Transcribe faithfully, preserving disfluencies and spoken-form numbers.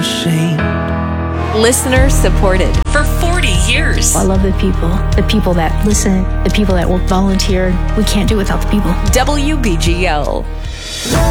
shame. Listener supported for forty years. I love the people, the people that listen, the people that will volunteer. We can't do it without the people. W B G L.